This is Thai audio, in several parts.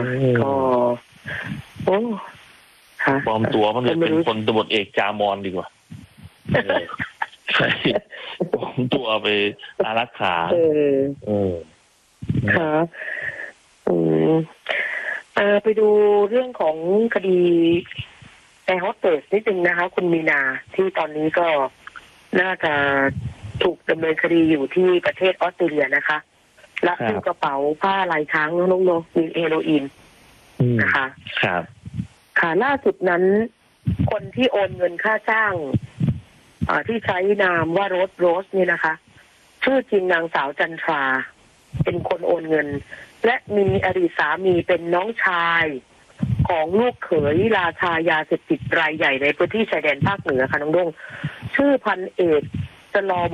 ก็โอ้ค่ะปลอมตัวมันเลยเป็นพลตำรวจเอกจามอนดีกว่าใช่ปลอมตัวไปอารักขาค่ะไปดูเรื่องของคดีแอร์โฮสเตสนิดนึงนะคะคุณมีนาที่ตอนนี้ก็น่าจะถูกดำเนินคดีอยู่ที่ประเทศออสเตรเลียนะคะและที่กระเป๋าผ้าลายช้างน้องๆมีเฮโรอีนนะคะครับค่ะล่าสุดนั้นคนที่โอนเงินค่าจ้างที่ใช้นามว่าโรสนี่นะคะชื่อจริงนางสาวจันทราเป็นคนโอนเงินและมีอดีตสามีเป็นน้องชายของลูกเขยราชายาเสพติดรายใหญ่ในพื้นที่ชายแดนภาคเหนือค่ะน้องดงชื่อพันเอกจลอโบ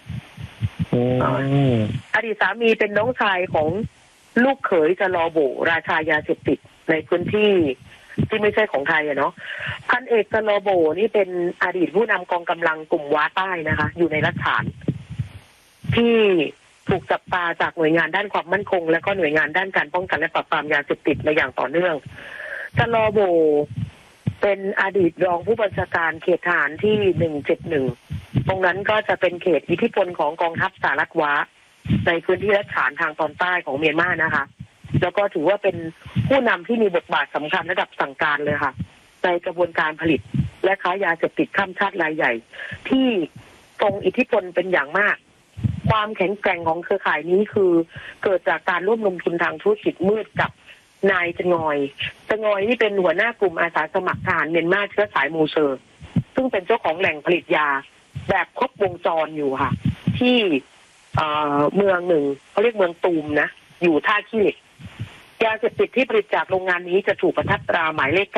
อดีตสามีเป็นน้องชายของลูกเขยจลอโบราชายาเสพติดในพื้นที่ที่ไม่ใช่ของไทยเนาะพันเอกจลอโบนี่เป็นอดีตผู้นำกองกำลังกลุ่มว้าใต้นะคะอยู่ในรัฐฉานที่ถูกจับตาจากหน่วยงานด้านความมั่นคงและก็หน่วยงานด้านการป้องกันและปราบปรามยาเสพติดมาอย่างต่อเนื่องจลอโบเป็นอดีตรองผู้บัญชาการเขตทหารที่171ตรงนั้นก็จะเป็นเขตอิทธิพลของกองทัพสหรัฐว้าในพื้นที่รัฐฉานทางตอนใต้ของเมียนมานะคะแล้วก็ถือว่าเป็นผู้นำที่มีบทบาทสำคัญระดับสั่งการเลยค่ะในกระบวนการผลิตและค้ายาเสพติดข้ามชาติรายใหญ่ที่ทรงอิทธิพลเป็นอย่างมากความแข็งแกร่งของเครือข่ายนี้คือเกิดจากการร่วมลงทุนทางธุรกิจมืดกับนายจงอยนี่เป็นหัวหน้ากลุ่มอาสาสมัครทหารเมียนมาเชื้อสายมูเซอร์ซึ่งเป็นเจ้าของแหล่งผลิตยาแบบครบวงจรอยู่ค่ะที่เมืองหนึ่งเขาเรียกเมืองตูมนะอยู่ท่าขี้เหล็กยาเสพติดที่ผลิตจากโรงงานนี้จะถูกประทับตราหมายเลข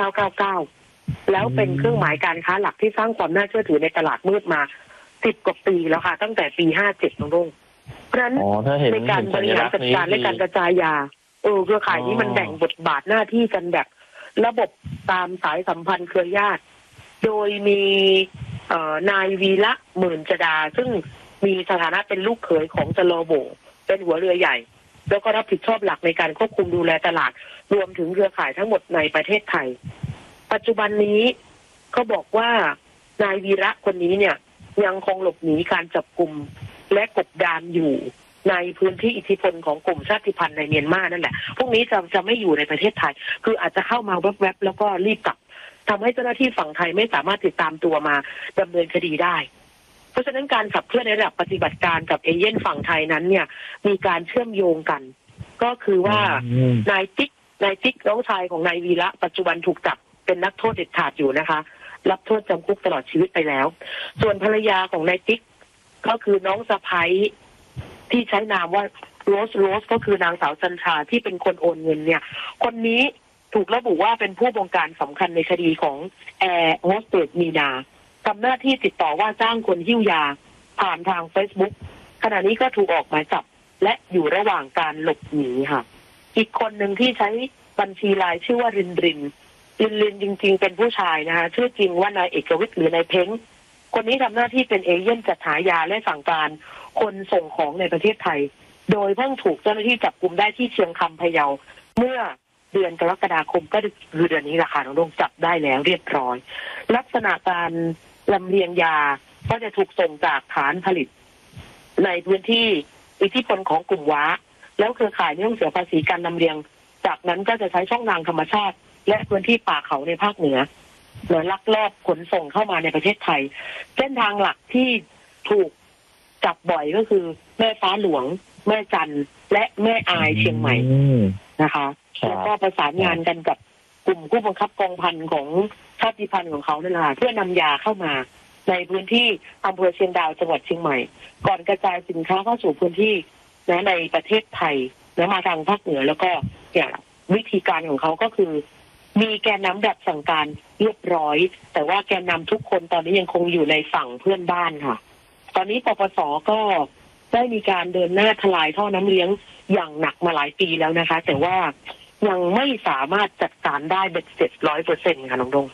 999แล้วเป็นเครื่องหมายการค้าหลักที่สร้างความน่าเชื่อถือในตลาดมืดมา10 กว่าปีแล้วค่ะตั้งแต่ปี57น้องรุ่งเพราะฉะนั้นในการบริหารจัดการและการกระจายยาเครือข่ายนี้มันแบ่งบทบาทหน้าที่กันแบบระบบตามสายสัมพันธ์เครือญาติโดยมีนายวีระหมื่นจดาซึ่งมีสถานะเป็นลูกเขยของจลอโบเป็นหัวเรือใหญ่แล้วก็รับผิดชอบหลักในการควบคุมดูแลตลาดรวมถึงเครือข่ายทั้งหมดในประเทศไทยปัจจุบันนี้เขาบอกว่านายวีระคนนี้เนี่ยยังคงหลบหนีการจับกุมและกบดานอยู่ในพื้นที่อิทธิพลของกลุ่มชาติพันธุ์ในเมียนมานั่นแหละพวกนี้จะไม่อยู่ในประเทศไทยคืออาจจะเข้ามาแวบๆแล้วก็รีบกลับทำให้เจ้าหน้าที่ฝั่งไทยไม่สามารถติดตามตัวมาดำเนินคดีได้เพราะฉะนั้นการขับเคลื่อนในระดับปฏิบัติการกับเอเย่นฝั่งไทยนั้นเนี่ยมีการเชื่อมโยงกันก็คือว่านายติ๊กน้องชายของนายวีระปัจจุบันถูกจับเป็นนักโทษเด็ดขาดอยู่นะคะรับโทษจำคุกตลอดชีวิตไปแล้วส่วนภรรยาของนายติ๊กก็คือน้องสะใภ้ที่ใช้นามว่าโรสก็คือนางสาวจันทราที่เป็นคนโอนเงินเนี่ยคนนี้ถูกระบุว่าเป็นผู้บงการสำคัญในคดีของแอร์โฮสเตสมีนาทำหน้าที่ติดต่อว่าจ้างคนหิ้วยาผ่านทาง Facebook ขณะนี้ก็ถูกออกหมายจับและอยู่ระหว่างการหลบหนีค่ะอีกคนหนึ่งที่ใช้บัญชีรายชื่อว่ารินจริงๆเป็นผู้ชายนะคะชื่อจริงว่านายเอกวิทย์หรือนายเพ้งคนนี้ทำหน้าที่เป็นเอเย่นจัดหายาและสั่งการคนส่งของในประเทศไทยโดยเพิ่งถูกเจ้าหน้าที่จับกุมได้ที่เชียงคำพะเยาเมื่อเดือนกรกฎาคมก็คือเดือนนี้แหละค่ะน้องดงจับได้แล้วเรียบร้อยลักษณะการลำเลียงยาก็จะถูกส่งจากฐานผลิตในพื้นที่อิทธิพลของกลุ่มว้าแล้วเครือข่ายนี้ต้องเสียภาษีการลำเลียงจากนั้นก็จะใช้ช่องทางธรรมชาติและพื้นที่ป่าเขาในภาคเหนือและลักลอบขนส่งเข้ามาในประเทศไทยเส้นทางหลักที่ถูกจับบ่อยก็คือแม่ฟ้าหลวงแม่จันและแม่อายเชียงใหม่นะคะแล้วก็ประสานงานกันกับกลุ่มผู้บังคับกองพันของชาติพันธุ์ของเขานั่นแหละเพื่อนำยาเข้ามาในพื้นที่อำเภอเชียงดาวจังหวัดเชียงใหม่ก่อนกระจายสินค้าเข้าสู่พื้นที่ในประเทศไทยและมาทางภาคเหนือแล้วก็อย่างวิธีการของเขาก็คือมีแกนนำแบบสั่งการเรียบร้อยแต่ว่าแกนนำทุกคนตอนนี้ยังคงอยู่ในฝั่งเพื่อนบ้านค่ะตอนนี้ปปส.ก็ได้มีการเดินหน้าทลายท่อน้ำเลี้ยงอย่างหนักมาหลายปีแล้วนะคะแต่ว่ายังไม่สามารถจัดการได้เบ็ดเสร็จ 100% ค่ะน้องดง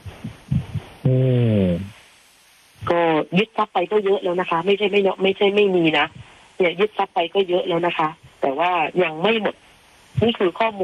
ก็ยึดทรัพย์ไปก็เยอะแล้วนะคะไม่ใช่ไม่มีนะเนี่ยยึดทรัพย์ไปก็เยอะแล้วนะคะแต่ว่ายังไม่หมดนี่คือข้อมูล